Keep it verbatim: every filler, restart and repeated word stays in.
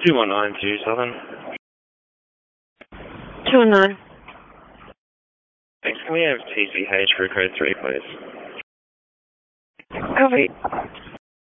two one nine two seven. two one nine. Thanks. Can we have T C H for code three, please? Copy.